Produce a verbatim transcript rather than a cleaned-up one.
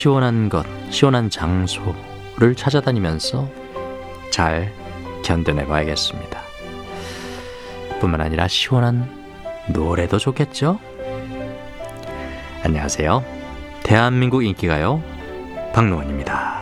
시원한 것, 시원한 장소를 찾아다니면서 잘 견뎌내 봐야겠습니다. 뿐만 아니라 시원한 노래도 좋겠죠? 안녕하세요. 대한민국 인기가요 박노원입니다.